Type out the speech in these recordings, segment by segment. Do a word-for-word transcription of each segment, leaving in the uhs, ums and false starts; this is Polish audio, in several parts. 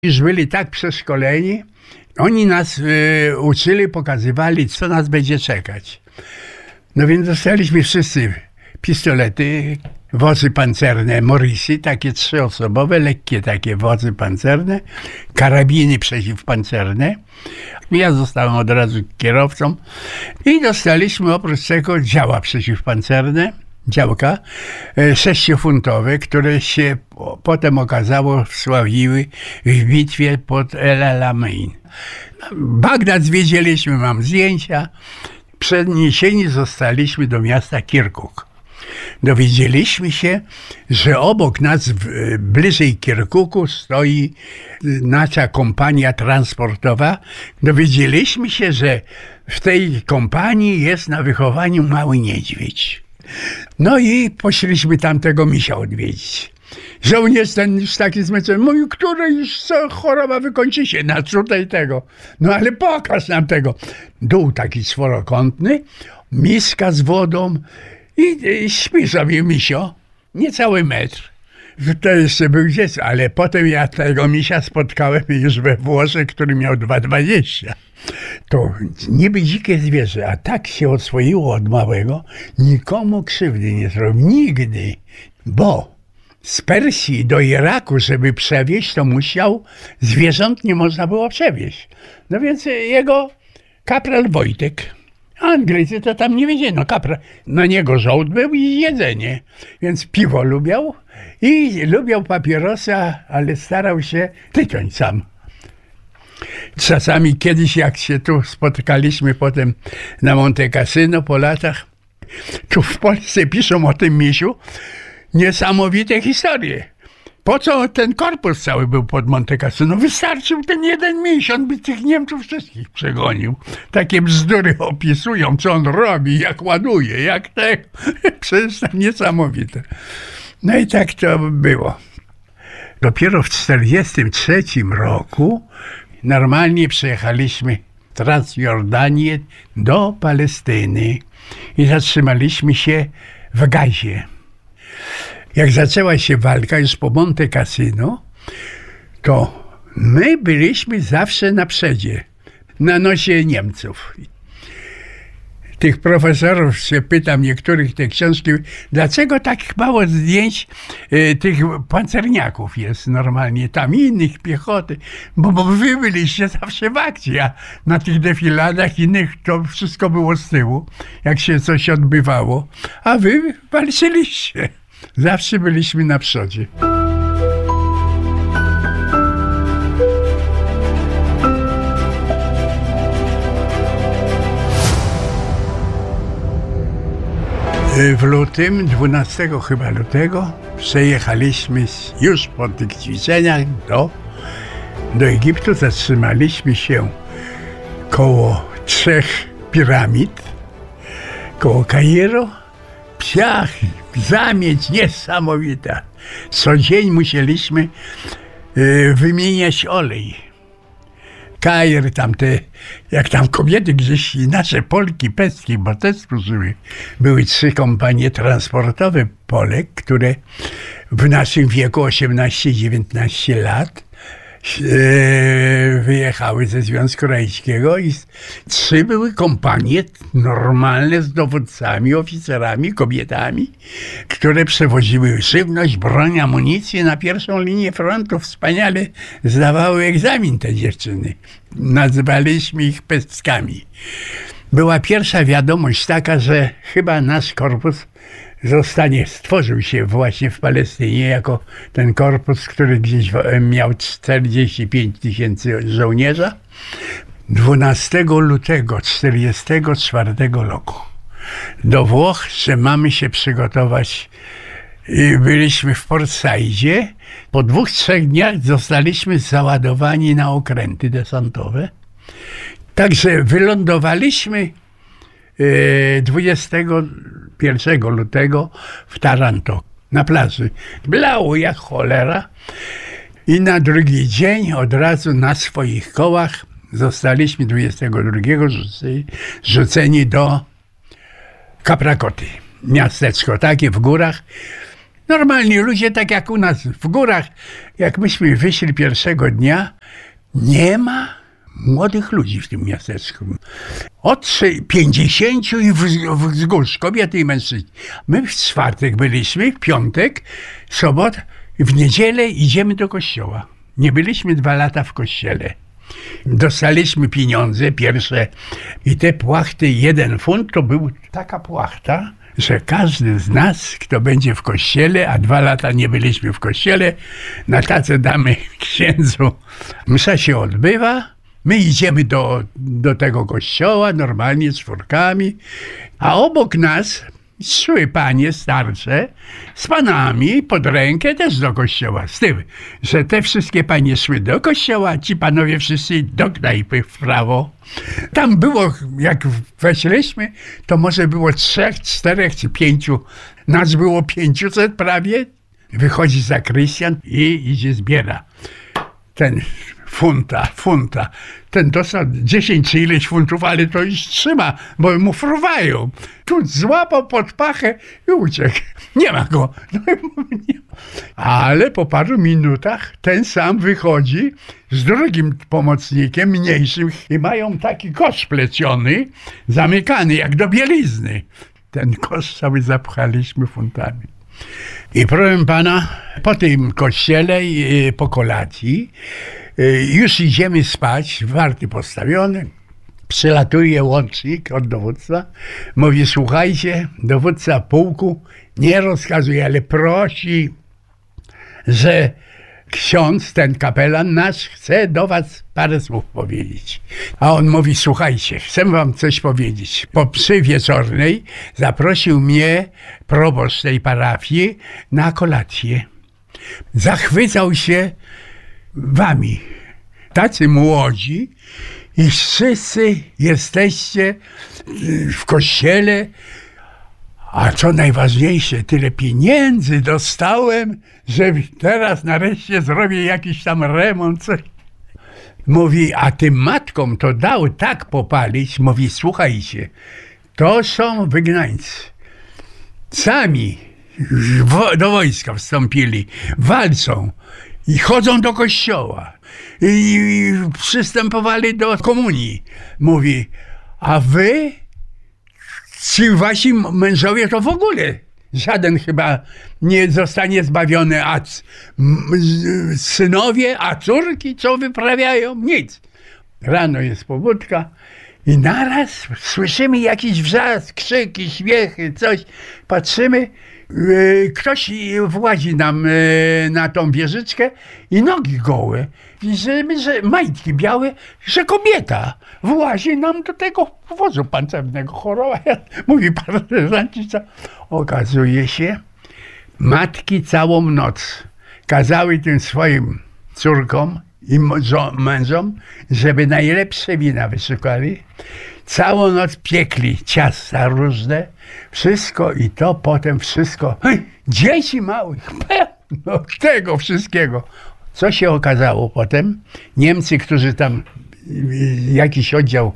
Już byli tak przeszkoleni, oni nas y, uczyli, pokazywali, co nas będzie czekać. No więc dostaliśmy wszyscy pistolety, wozy pancerne, Morrisy, takie trzyosobowe, lekkie takie wozy pancerne, karabiny przeciwpancerne. Ja zostałem od razu kierowcą i dostaliśmy oprócz tego działa przeciwpancerne, działka sześciofuntowe, które się potem okazało wsławiły w bitwie pod El Alamein. Bagdad zwiedziliśmy, mam zdjęcia. Przeniesieni zostaliśmy do miasta Kirkuk. Dowiedzieliśmy się, że obok nas, bliżej Kirkuku, stoi nasza kompania transportowa. Dowiedzieliśmy się, że w tej kompanii jest na wychowaniu mały niedźwiedź. No i poszliśmy tam tego misia odwiedzić. Żołnierz ten już taki zmęczony mówi, który już co, choroba wykończy się na tutaj tego. No ale pokaż nam tego. Dół taki czworokątny, miska z wodą i, i śpi sobie misio, niecały metr. To jeszcze był dziecko, ale potem ja tego misia spotkałem już we Włoszech, który miał dwa dwadzieścia. To niby dzikie zwierzę, a tak się oswoiło od małego, nikomu krzywdy nie zrobił. Nigdy. Bo z Persji do Iraku, żeby przewieźć, to musiał, zwierząt nie można było przewieźć. No więc jego kapral Wojtek, Anglicy to tam nie wiedzieli, no kapral, na niego żołd był i jedzenie. Więc piwo lubiał i lubiał papierosa, ale starał się tytoń sam. Czasami kiedyś, jak się tu spotkaliśmy potem na Monte Cassino po latach, tu w Polsce piszą o tym misiu niesamowite historie. Po co ten korpus cały był pod Monte Cassino? Wystarczył ten jeden miś, on by tych Niemców wszystkich przegonił. Takie bzdury opisują, co on robi, jak ładuje, jak tego. Przecież to niesamowite. No i tak to było. Dopiero w czterdziestym trzecim roku normalnie przejechaliśmy Transjordanię do Palestyny i zatrzymaliśmy się w Gazie. Jak zaczęła się walka już po Monte Cassino, to my byliśmy zawsze na przodzie, na nosie Niemców. Tych profesorów się pytam, niektórych te książki, dlaczego tak mało zdjęć y, tych pancerniaków jest normalnie, tam innych piechoty, bo, bo wy byliście zawsze w akcji, a na tych defiladach innych to wszystko było z tyłu, jak się coś odbywało, a wy walczyliście. Zawsze byliśmy na przodzie. W lutym, dwunastego chyba lutego, przejechaliśmy już po tych ćwiczeniach do, do Egiptu. Zatrzymaliśmy się koło trzech piramid, koło Kairu. Psiach, zamieć niesamowita. Co dzień musieliśmy y, wymieniać olej. Kair, tam te, jak tam kobiety gdzieś, nasze Polki, Pestki, bo też służyły. Były trzy kompanie transportowe Polek, które w naszym wieku osiemnaście dziewiętnaście lat e, wyjechały ze Związku Radzieckiego i trzy były kompanie normalne z dowódcami, oficerami, kobietami, które przewoziły żywność, broń, amunicję na pierwszą linię frontu. Wspaniale zdawały egzamin te dziewczyny. Nazywaliśmy ich pestkami. Była pierwsza wiadomość taka, że chyba nasz korpus zostanie, stworzył się właśnie w Palestynie jako ten korpus, który gdzieś miał czterdzieści pięć tysięcy żołnierza. dwunastego lutego czterdziestego czwartego roku do Włoch, że mamy się przygotować. I byliśmy w Port Saidzie. Po dwóch, trzech dniach zostaliśmy załadowani na okręty desantowe. Także wylądowaliśmy dwudziestego pierwszego lutego w Taranto, na plaży. Blało jak cholera i na drugi dzień od razu na swoich kołach zostaliśmy dwudziestego drugiego rzuceni, rzuceni do Capracoty. Miasteczko takie w górach. Normalni ludzie, tak jak u nas w górach, jak myśmy wyszli pierwszego dnia, nie ma młodych ludzi w tym miasteczku. Od pięćdziesięciu i wzgórz, kobiety i mężczyźni. My w czwartek byliśmy, w piątek, sobotę, w niedzielę idziemy do kościoła. Nie byliśmy dwa lata w kościele. Dostaliśmy pieniądze pierwsze i te płachty, jeden funt, to był taka płachta, że każdy z nas, kto będzie w kościele, a dwa lata nie byliśmy w kościele, na tacę damy księdzu. Msza się odbywa, my idziemy do, do tego kościoła normalnie z czwórkami, a obok nas szły panie starsze z panami pod rękę też do kościoła. Z tym, że te wszystkie panie szły do kościoła, ci panowie wszyscy do knajpy w prawo. Tam było, jak weszliśmy, to może było trzech, czterech czy pięciu. Nas było pięciuset prawie. Wychodzi zakrystian i idzie zbiera. Ten funta, funta. Ten dostał dziesięć czy ileś funtów, ale to już trzyma, bo mu fruwają. Tu złapał pod pachę i uciekł. Nie ma go. No i mówię, nie ma. Ale po paru minutach ten sam wychodzi z drugim pomocnikiem, mniejszym, i mają taki kosz pleciony, zamykany jak do bielizny. Ten kosz cały zapchaliśmy funtami. I proszę pana, po tym kościele, po kolacji, już idziemy spać, warty postawiony, przylatuje łącznik od dowódca, mówi: słuchajcie, dowódca pułku nie rozkazuje, ale prosi, że ksiądz, ten kapelan nasz, chce do was parę słów powiedzieć. A on mówi: słuchajcie, chcę wam coś powiedzieć. Po mszy wieczornej zaprosił mnie proboszcz tej parafii na kolację. Zachwycał się wami, tacy młodzi, i wszyscy jesteście w kościele, a co najważniejsze, tyle pieniędzy dostałem, że teraz nareszcie zrobię jakiś tam remont. Coś. Mówi, a tym matkom to dał tak popalić. Mówi, słuchajcie, to są wygnańcy. Sami do wojska wstąpili, walczą i chodzą do kościoła i, i przystępowali do komunii. Mówi, a wy, ci wasi mężowie, to w ogóle żaden chyba nie zostanie zbawiony, a synowie, a córki co wyprawiają? Nic. Rano jest pobudka i naraz słyszymy jakiś wrzask, krzyki, śmiechy, coś. Patrzymy, ktoś włazi nam na tą wieżyczkę i nogi gołe. Widzimy, że majtki białe, że kobieta włazi nam do tego wozu pancernego, choroba. Mówi partyzanci, co? Okazuje się, matki całą noc kazały tym swoim córkom i mężom, żeby najlepsze wina wyszukali. Całą noc piekli ciasta różne, wszystko i to potem wszystko. Hej, dzieci małych, pełno tego wszystkiego. Co się okazało potem? Niemcy, którzy tam, jakiś oddział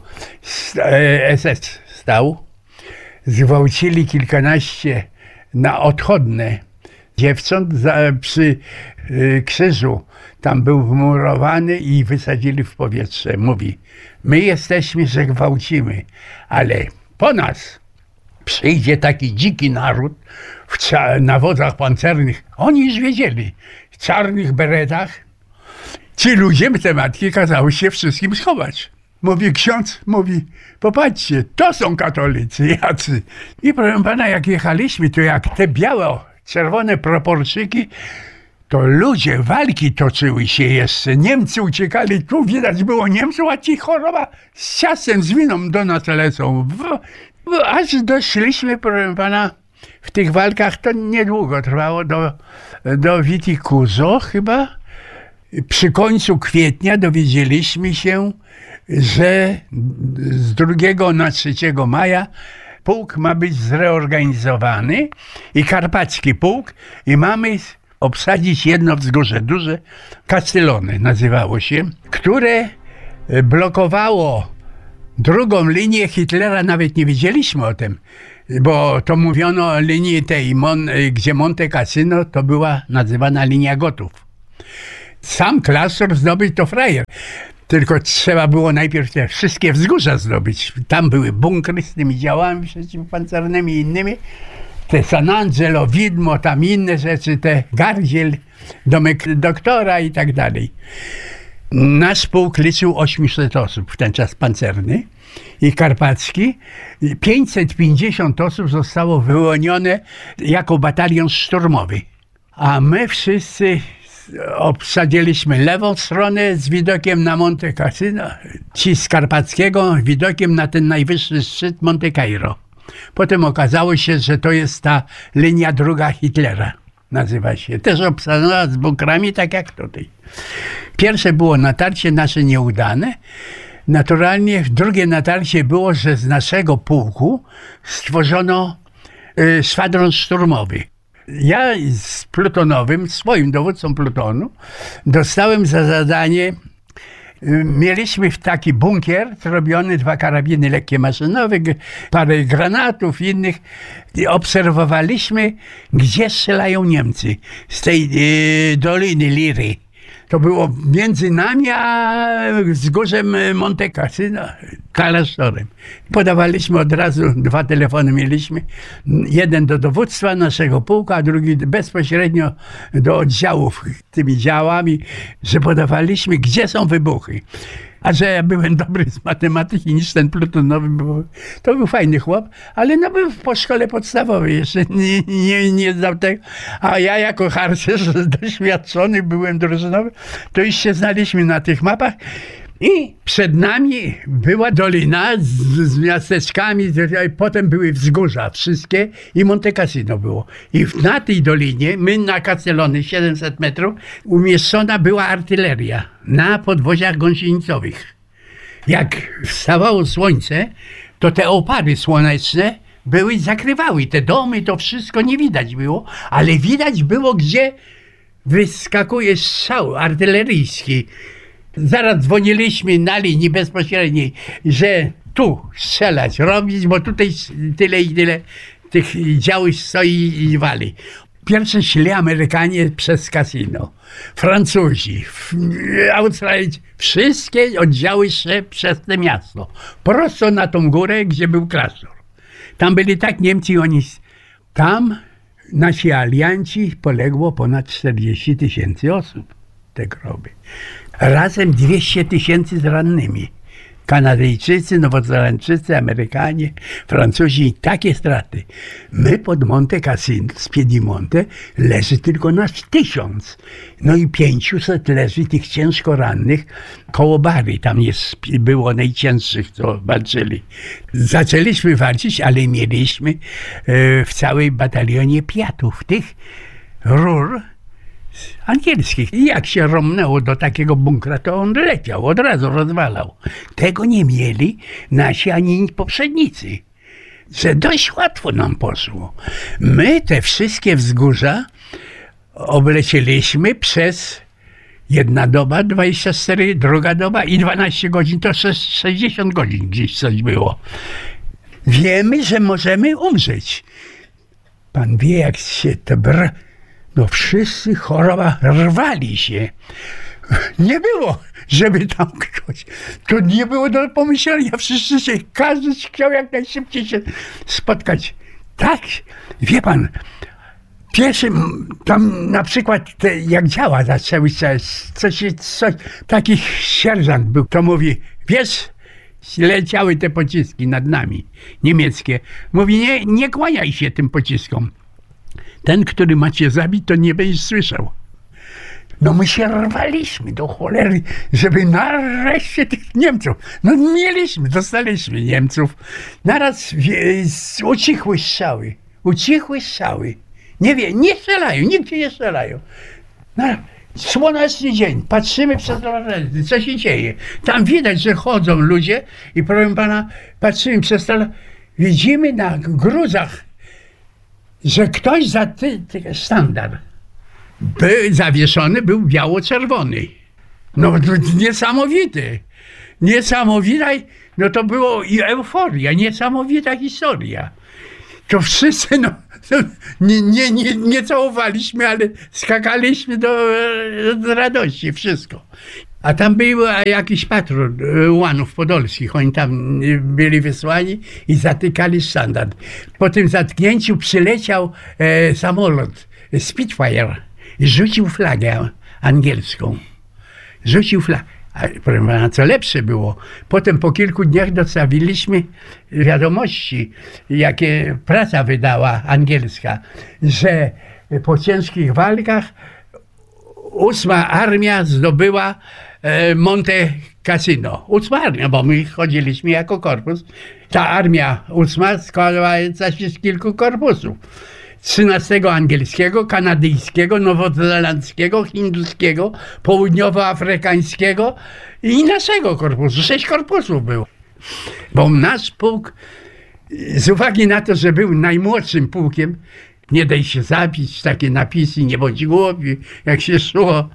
S S stał, zgwałcili kilkanaście na odchodne dziewcząt za, przy y, krzyżu. Tam był wmurowany i wysadzili w powietrze. Mówi, my jesteśmy, że gwałcimy, ale po nas przyjdzie taki dziki naród w na wozach pancernych. Oni już wiedzieli, w czarnych beretach. Ci ludzie, te matki, kazały się wszystkim schować. Mówi ksiądz, mówi, popatrzcie, to są katolicy jacy. I proszę pana, jak jechaliśmy, to jak te białe, czerwone proporczyki, to ludzie, walki toczyły się jeszcze. Niemcy uciekali, tu widać było Niemców, a ci choroba z ciastem, z winą do nas lecą. W, w, aż doszliśmy, proszę pana, w tych walkach, to niedługo trwało, do, do Witikuzo chyba. Przy końcu kwietnia dowiedzieliśmy się, że z drugiego na trzeciego maja pułk ma być zreorganizowany i karpacki pułk i mamy obsadzić jedno wzgórze, duże Castellone nazywało się, które blokowało drugą linię Hitlera. Nawet nie wiedzieliśmy o tym. bo to mówiono o linii tej, Mon, gdzie Monte Cassino to była nazywana linia gotów. Sam klasztor zdobyć to frajer. Tylko trzeba było najpierw te wszystkie wzgórza zdobyć. Tam były bunkry z tymi działami przeciwpancernymi i innymi. Te San Angelo, widmo, tam inne rzeczy, te Gardziel, domek doktora i tak dalej. Nasz pułk liczył osiemset osób, w ten czas pancerny i karpacki. pięćset pięćdziesiąt osób zostało wyłonione jako batalion szturmowy. A my wszyscy obsadziliśmy lewą stronę z widokiem na Monte Cassino, ci z Karpackiego widokiem na ten najwyższy szczyt Monte Cairo. Potem okazało się, że to jest ta linia druga Hitlera, nazywa się. Też obsadzona z bunkrami, tak jak tutaj. Pierwsze było natarcie nasze nieudane. Naturalnie drugie natarcie było, że z naszego pułku stworzono y, szwadron szturmowy. Ja z plutonowym, swoim dowódcą plutonu, dostałem za zadanie, mieliśmy taki bunkier zrobiony, dwa karabiny lekkie maszynowe, parę granatów innych i obserwowaliśmy, gdzie strzelają Niemcy z tej y, doliny Liry. To było między nami a wzgórzem Monte Cassino, klasztorem. Podawaliśmy od razu, dwa telefony mieliśmy. Jeden do dowództwa naszego pułku, a drugi bezpośrednio do oddziałów tymi działami, że podawaliśmy, gdzie są wybuchy. A że ja byłem dobry z matematyki niż ten plutonowy, bo to był fajny chłop, ale no był po szkole podstawowej, jeszcze nie, nie, nie znał tego. A ja jako harcerz doświadczony byłem drużynowy, to już się znaliśmy na tych mapach. I przed nami była dolina z, z miasteczkami, potem były wzgórza wszystkie i Monte Cassino było. I na tej dolinie, my na Castellony, siedemset metrów, umieszczona była artyleria na podwoziach gąsienicowych. Jak wstawało słońce, to te opary słoneczne były, zakrywały te domy, to wszystko nie widać było, ale widać było, gdzie wyskakuje strzał artyleryjski. Zaraz dzwoniliśmy na linii bezpośredniej, że tu strzelać, robić, bo tutaj tyle i tyle tych działów stoi i wali. Pierwsze szli Amerykanie przez Cassino, Francuzi, Australijczycy, wszystkie oddziały szły przez to miasto, prosto na tą górę, gdzie był klasztor. Tam byli tak Niemcy i oni, tam nasi alianci poległo ponad czterdzieści tysięcy osób, te groby. Razem dwieście tysięcy z rannymi. Kanadyjczycy, Nowozelandczycy, Amerykanie, Francuzi, takie straty. My pod Monte Cassino, z Piedimonte, leży tylko nasz tysiąc. No i pięciuset leży tych ciężko rannych koło Bari. Tam jest, było najcięższych, co walczyli. Zaczęliśmy walczyć, ale mieliśmy e, w całej batalionie piatów, tych rur angielskich. I jak się romnęło do takiego bunkra, to on leciał, od razu rozwalał. Tego nie mieli nasi ani poprzednicy. Że dość łatwo nam poszło. My te wszystkie wzgórza oblecieliśmy przez jedna doba, dwadzieścia cztery, druga doba i dwanaście godzin, to sześćdziesiąt godzin gdzieś coś było. Wiemy, że możemy umrzeć. Pan wie, jak się to br... No wszyscy choroba rwali się. Nie było, żeby tam ktoś. To nie było do pomyślenia. Wszyscy się, każdy chciał jak najszybciej się spotkać. Tak, wie pan, pierwszy, tam na przykład te, jak działa zaczęły się, coś, coś, taki sierżant był, to mówi, wiesz, leciały te pociski nad nami, niemieckie. Mówi, nie, nie kłaniaj się tym pociskom. Ten, który ma cię zabić, to nie będziesz słyszał. No my się rwaliśmy do cholery, żeby nareszcie tych Niemców. No mieliśmy, dostaliśmy Niemców. Naraz wie, ucichły strzały. Ucichły strzały. Nie wie, nie strzelają, nigdzie nie strzelają. No, słoneczny dzień, patrzymy przez lornetę, co się dzieje. Tam widać, że chodzą ludzie i proszę pana, patrzymy przez to, widzimy na gruzach, że ktoś za ty, ty sztandar by zawieszony był biało-czerwony. No niesamowity. Niesamowita, no to było i euforia, niesamowita historia. to wszyscy, no, no nie, nie, nie, nie całowaliśmy, ale skakaliśmy do, do radości, wszystko. A tam był jakiś patrol ułanów podolskich, oni tam byli wysłani i zatykali sztandar. Po tym zatknięciu przyleciał e, samolot Spitfire i rzucił flagę angielską. Rzucił flagę. A co lepsze było, potem po kilku dniach dostawiliśmy wiadomości, jakie prasa wydała angielska, że po ciężkich walkach ósma armia zdobyła Monte Cassino. Ósma armia, bo my chodziliśmy jako korpus. Ta armia ósma składała się z kilku korpusów. trzynastego angielskiego, kanadyjskiego, nowozelandzkiego, hinduskiego, południowoafrykańskiego i naszego korpusu. Sześć korpusów było. Bo nasz pułk, z uwagi na to, że był najmłodszym pułkiem, nie daj się zabić, takie napisy, nie bądź głupi, jak się szło.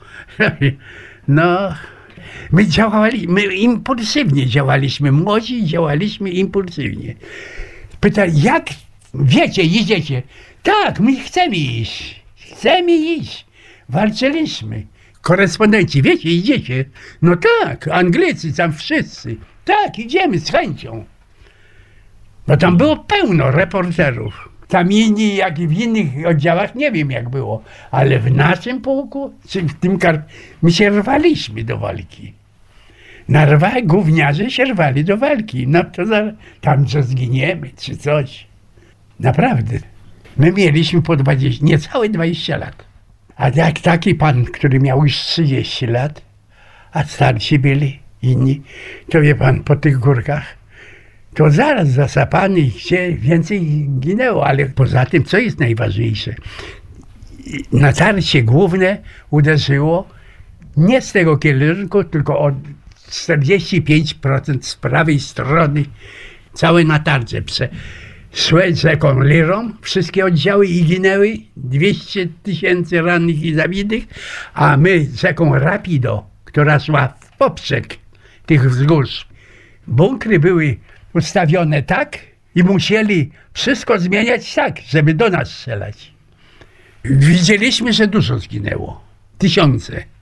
No, my działali, my impulsywnie działaliśmy, młodzi działaliśmy impulsywnie. Pytali, jak wiecie, idziecie? Tak, my chcemy iść. Chcemy iść. Walczyliśmy. Korespondenci, wiecie, idziecie? No tak, Anglicy tam wszyscy. Tak, idziemy z chęcią. No tam było pełno reporterów. Tam inni, jak i w innych oddziałach, nie wiem jak było. Ale w naszym pułku, czy w tym kar... my się rwaliśmy do walki. Na rwa, gówniarze się rwali do walki. No to za... tam, że zginiemy, czy coś. Naprawdę. My mieliśmy po dwadzieścia, niecałe dwadzieścia lat. A jak taki pan, który miał już trzydzieści lat, a starsi byli inni, to wie pan, po tych górkach, to zaraz zasapany, gdzie więcej ginęło, ale poza tym, co jest najważniejsze, natarcie główne uderzyło nie z tego kierunku, tylko od czterdzieści pięć procent z prawej strony, całe natarcie. Szły rzeką Lirą, wszystkie oddziały i ginęły, dwieście tysięcy rannych i zabitych, a my rzeką Rapido, która szła w poprzek tych wzgórz. Bunkry były ustawione tak i musieli wszystko zmieniać tak, żeby do nas strzelać. Widzieliśmy, że dużo zginęło. Tysiące.